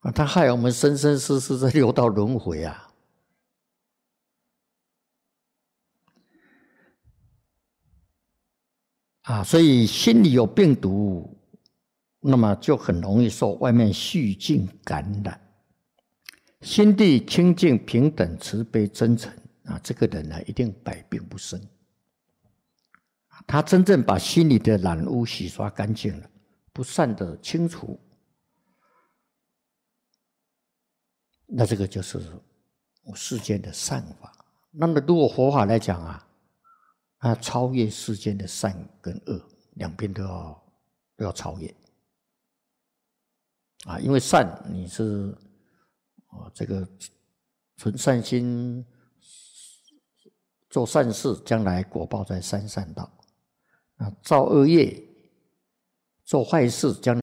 啊，他害我们生生世世在六道轮回啊！啊，所以心里有病毒，那么就很容易受外面细菌感染。心地清净、平等、慈悲、真诚啊，这个人呢，一定百病不生。他真正把心里的染污洗刷干净了，不善的清除，那这个就是世间的善法。那么如果佛法来讲啊，它超越世间的善跟恶，两边都要超越啊！因为善你是这个存善心做善事，将来果报在三善道；啊，造恶业做坏事，将